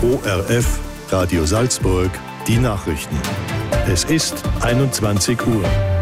ORF Radio Salzburg, die Nachrichten. Es ist 21 Uhr.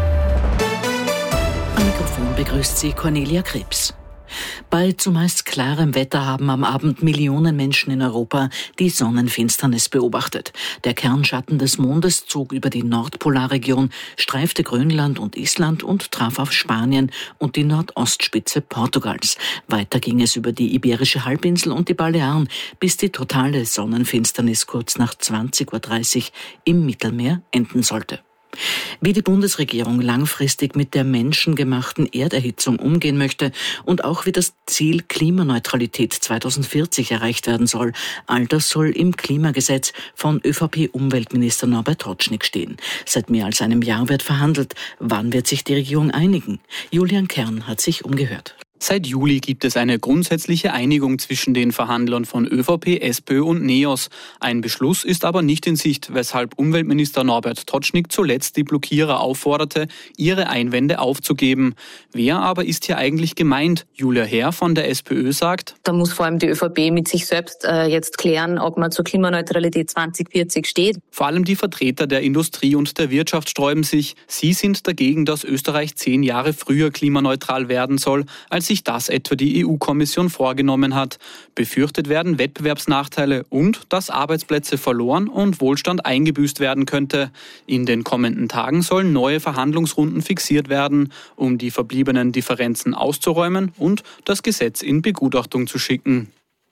Am Mikrofon begrüßt Sie Cornelia Krebs. Bei zumeist klarem Wetter haben am Abend Millionen Menschen in Europa die Sonnenfinsternis beobachtet. Der Kernschatten des Mondes zog über die Nordpolarregion, streifte Grönland und Island und traf auf Spanien und die Nordostspitze Portugals. Weiter ging es über die Iberische Halbinsel und die Balearen, bis die totale Sonnenfinsternis kurz nach 20:30 Uhr im Mittelmeer enden sollte. Wie die Bundesregierung langfristig mit der menschengemachten Erderhitzung umgehen möchte und auch wie das Ziel Klimaneutralität 2040 erreicht werden soll, all das soll im Klimagesetz von ÖVP-Umweltminister Norbert Rotschnig stehen. Seit mehr als einem Jahr wird verhandelt. Wann wird sich die Regierung einigen? Julian Kern hat sich umgehört. Seit Juli gibt es eine grundsätzliche Einigung zwischen den Verhandlern von ÖVP, SPÖ und NEOS. Ein Beschluss ist aber nicht in Sicht, weshalb Umweltminister Norbert Rotschnig zuletzt die Blockierer aufforderte, ihre Einwände aufzugeben. Wer aber ist hier eigentlich gemeint? Julia Herr von der SPÖ sagt: Da muss vor allem die ÖVP mit sich selbst jetzt klären, ob man zur Klimaneutralität 2040 steht. Vor allem die Vertreter der Industrie und der Wirtschaft sträuben sich. Sie sind dagegen, dass Österreich 10 Jahre früher klimaneutral werden soll, als sich das etwa die EU-Kommission vorgenommen hat. Befürchtet werden Wettbewerbsnachteile und dass Arbeitsplätze verloren und Wohlstand eingebüßt werden könnte. In den kommenden Tagen sollen neue Verhandlungsrunden fixiert werden, um die verbliebenen Differenzen auszuräumen und das Gesetz in Begutachtung zu schicken.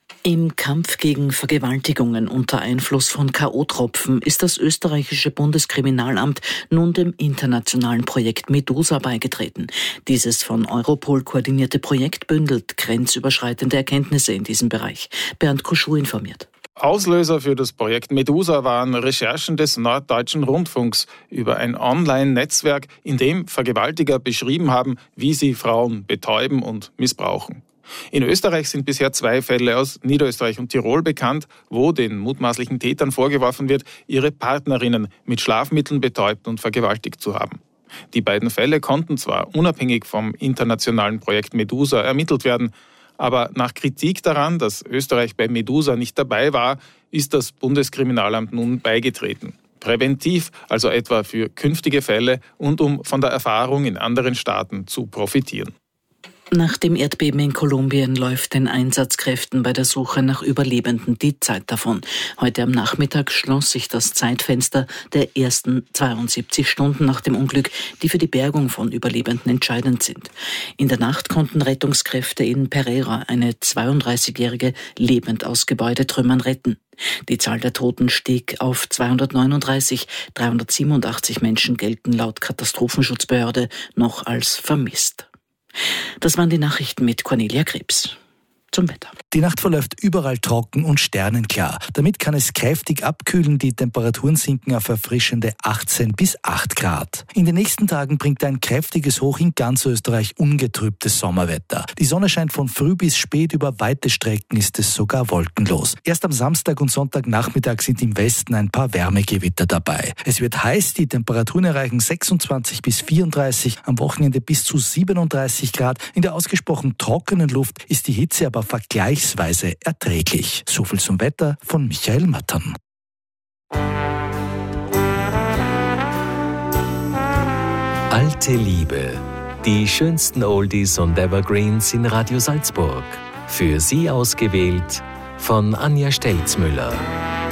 Im Kampf gegen Vergewaltigungen unter Einfluss von K.O.-Tropfen ist das österreichische Bundeskriminalamt nun dem internationalen Projekt Medusa beigetreten. Dieses von Europol koordinierte Projekt bündelt grenzüberschreitende Erkenntnisse in diesem Bereich. Bernd Kuschuh informiert. Auslöser für das Projekt Medusa waren Recherchen des Norddeutschen Rundfunks über ein Online-Netzwerk, in dem Vergewaltiger beschrieben haben, wie sie Frauen betäuben und missbrauchen. In Österreich sind bisher 2 Fälle aus Niederösterreich und Tirol bekannt, wo den mutmaßlichen Tätern vorgeworfen wird, ihre Partnerinnen mit Schlafmitteln betäubt und vergewaltigt zu haben. Die beiden Fälle konnten zwar unabhängig vom internationalen Projekt Medusa ermittelt werden, aber nach Kritik daran, dass Österreich bei Medusa nicht dabei war, ist das Bundeskriminalamt nun beigetreten. Präventiv, also etwa für künftige Fälle und um von der Erfahrung in anderen Staaten zu profitieren. Nach dem Erdbeben in Kolumbien läuft den Einsatzkräften bei der Suche nach Überlebenden die Zeit davon. Heute am Nachmittag schloss sich das Zeitfenster der ersten 72 Stunden nach dem Unglück, die für die Bergung von Überlebenden entscheidend sind. In der Nacht konnten Rettungskräfte in Pereira eine 32-Jährige lebend aus Gebäudetrümmern retten. Die Zahl der Toten stieg auf 239. 387 Menschen gelten laut Katastrophenschutzbehörde noch als vermisst. Das waren die Nachrichten mit Cornelia Krebs. Zum Wetter. Die Nacht verläuft überall trocken und sternenklar. Damit kann es kräftig abkühlen. Die Temperaturen sinken auf erfrischende 18 bis 8 Grad. In den nächsten Tagen bringt ein kräftiges Hoch in ganz Österreich ungetrübtes Sommerwetter. Die Sonne scheint von früh bis spät, über weite Strecken ist es sogar wolkenlos. Erst am Samstag und Sonntagnachmittag sind im Westen ein paar Wärmegewitter dabei. Es wird heiß, die Temperaturen erreichen 26 bis 34, am Wochenende bis zu 37 Grad. In der ausgesprochen trockenen Luft ist die Hitze aber vergleichsweise erträglich. So viel zum Wetter von Michael Mattern. Alte Liebe. Die schönsten Oldies und Evergreens in Radio Salzburg. Für Sie ausgewählt von Anja Stelzmüller.